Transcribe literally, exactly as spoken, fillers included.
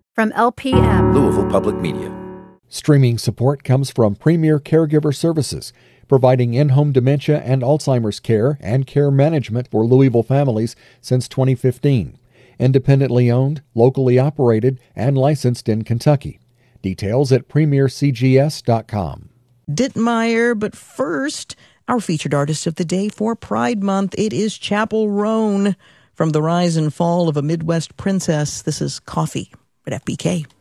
From L P M, Louisville Public Media. Streaming support comes from Premier Caregiver Services, providing in-home dementia and Alzheimer's care and care management for Louisville families since twenty fifteen. Independently owned, locally operated, and licensed in Kentucky. Details at premier c g s dot com. Dittmeyer, but first, our featured artist of the day for Pride Month, it is Chappell Roan. From The Rise and Fall of a Midwest Princess, this is Coffee at F B K.